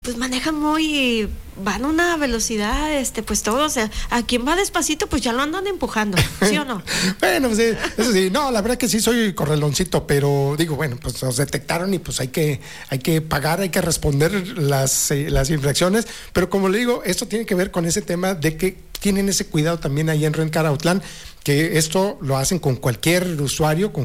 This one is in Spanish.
pues manejan van a una velocidad, pues todos, a quien va despacito, pues ya lo andan empujando, ¿sí o no? Bueno, pues eso sí, no, la verdad que sí soy correloncito, pero digo, bueno, pues nos detectaron y pues hay que pagar, hay que responder las infracciones, pero como le digo, esto tiene que ver con ese tema de que tienen ese cuidado también ahí en Rent Car Autlán, que esto lo hacen con cualquier usuario, con